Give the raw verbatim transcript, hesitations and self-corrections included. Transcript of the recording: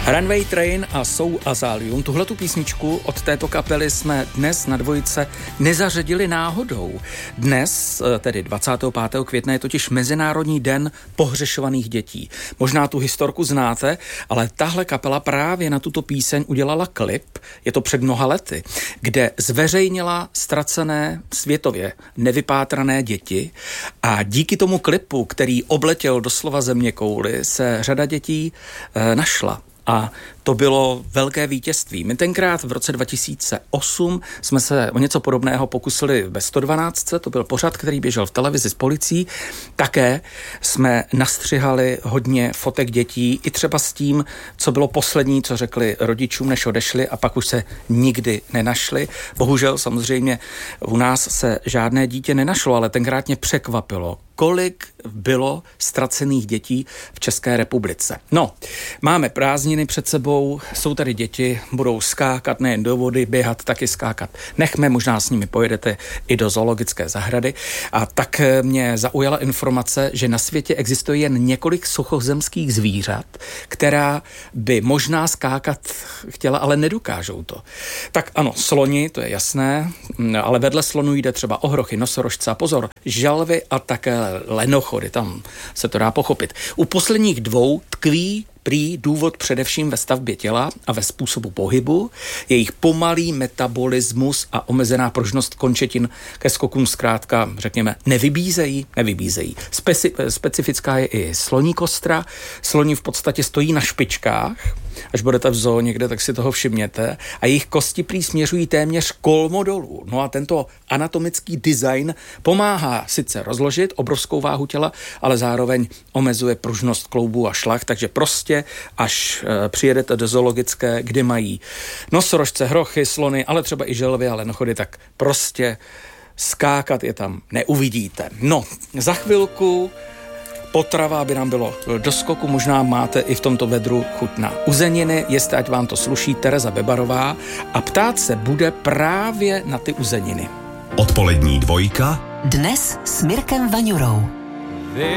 Runway Train a Sou Azalium. Tuhletu písničku od této kapely jsme dnes na dvojice nezařadili náhodou. Dnes, tedy dvacátého pátého května, je totiž Mezinárodní den pohřešovaných dětí. Možná tu historku znáte, ale tahle kapela právě na tuto píseň udělala klip, je to před mnoha lety, kde zveřejnila ztracené, světově nevypátrané děti a díky tomu klipu, který obletěl doslova zeměkouli, se řada dětí e, našla. A to bylo velké vítězství. My tenkrát v roce dva tisíce osm jsme se o něco podobného pokusili ve sto dvanáct. To byl pořad, který běžel v televizi s policií. Také jsme nastřihali hodně fotek dětí, i třeba s tím, co bylo poslední, co řekli rodičům, než odešli a pak už se nikdy nenašli. Bohužel samozřejmě u nás se žádné dítě nenašlo, ale tenkrát mě překvapilo, kolik bylo ztracených dětí v České republice. No, máme prázdniny před sebou, jsou tady děti, budou skákat nejen do vody, běhat, taky skákat. Nechme, možná s nimi pojedete i do zoologické zahrady. A tak mě zaujala informace, že na světě existuje jen několik suchozemských zvířat, která by možná skákat chtěla, ale nedokážou to. Tak ano, sloni, to je jasné, ale vedle slonů jde třeba o hrochy, nosorožce a pozor, želvy a také lenochody, tam se to dá pochopit. U posledních dvou tkví prý důvod především ve stavbě těla a ve způsobu pohybu, jejich pomalý metabolismus a omezená pružnost končetin ke skokům zkrátka, řekněme, nevybízejí, nevybízejí. Speci- specifická je i sloní kostra. Sloni v podstatě stojí na špičkách, až budete v zoo někde, tak si toho všimněte, a jejich kosti prý směřují téměř kolmo dolů. No a tento anatomický design pomáhá sice rozložit obrovskou váhu těla, ale zároveň omezuje pružnost kloubů a šlach, takže prostě až e, přijedete do zoologické, kde mají nosorožce, hrochy, slony, ale třeba i želvy a lenochody, tak prostě skákat je tam neuvidíte. No, za chvilku potrava, aby nám bylo do skoku, možná máte i v tomto vedru chuť na uzeniny, jestli ať vám to sluší, Tereza Bebarová, a ptát se bude právě na ty uzeniny. Odpolední dvojka. Dnes s Mirkem Vaňurou.